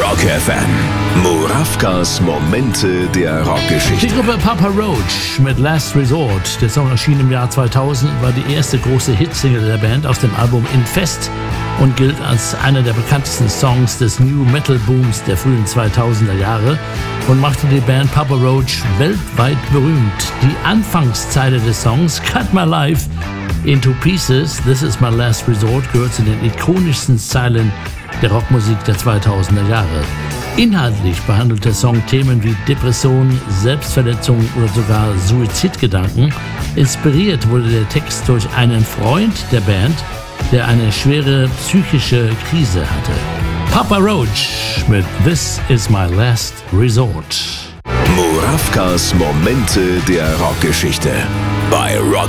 Rock FM. Murawkas Momente der Rockgeschichte. Die Gruppe Papa Roach mit Last Resort. Der Song erschien im Jahr 2000, war die erste große Hitsingle der Band auf dem Album Infest und gilt als einer der bekanntesten Songs des New Metal Booms der frühen 2000er Jahre und machte die Band Papa Roach weltweit berühmt. Die Anfangszeile des Songs Cut My Life into Pieces, This is My Last Resort, gehört zu den ikonischsten Zeilen der Rockmusik der 2000er Jahre. Inhaltlich behandelt der Song Themen wie Depression, Selbstverletzung oder sogar Suizidgedanken. Inspiriert wurde der Text durch einen Freund der Band, der eine schwere psychische Krise hatte. Papa Roach mit This is My Last Resort. Murawkas Momente der Rockgeschichte bei Rock